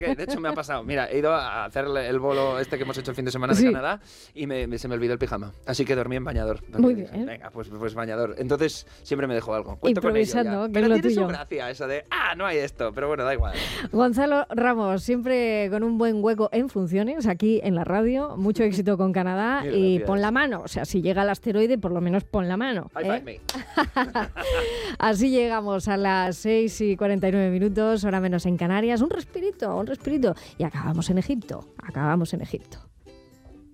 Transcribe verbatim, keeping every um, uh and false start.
De hecho, me ha pasado. Mira, he ido a hacer el bolo este que hemos hecho el fin de semana de Sí. Canadá y me, me- se me olvidó el pijama. Así que dormí en bañador. Muy Dije, bien. Venga, pues, pues bañador. Entonces siempre me dejo algo. Cuento con ello Improvisando, ya. que Pero es lo tiene tuyo. su gracia eso de, ah, no hay esto. Pero bueno, da igual. Gonzalo Ramos, siempre con un buen hueco en funciones aquí en la radio. Mucho éxito con Canadá Mil y gracias. pon la mano. O sea, si llega el asteroide, por lo menos pon la mano. High ¿eh? five me. Así llegamos a las seis y cuarenta y nueve minutos, hora menos en Canarias. Un respirito, un respirito. Y acabamos en Egipto. Acabamos en Egipto.